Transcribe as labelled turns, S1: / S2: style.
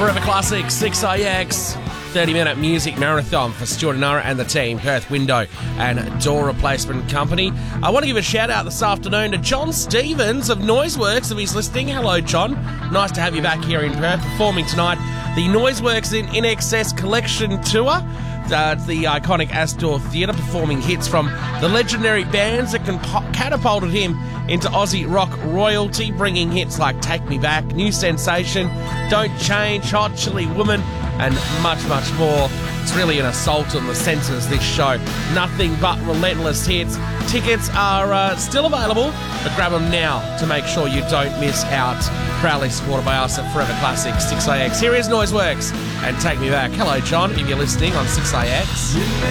S1: Forever Classic 6AX 30-minute music marathon for Stuart and Nara and the team, Perth Window and Door Replacement Company. I want to give a shout out this afternoon to John Stevens of Noiseworks, if he's listening. Hello, John. Nice to have you back here in Perth, performing tonight the Noiseworks in Excess Collection Tour. The iconic Astor Theatre, performing hits from the legendary bands that catapulted him into Aussie rock royalty, bringing hits like Take Me Back, New Sensation, Don't Change, Hot Chili Woman, and much, much more. It's really an assault on the senses, this show. Nothing but relentless hits. Tickets are still available, but grab them now to make sure you don't miss out. Proudly supported by us at Forever Classic 6AX. Here is Noiseworks and Take Me Back. Hello, John, if you're listening on 6AX.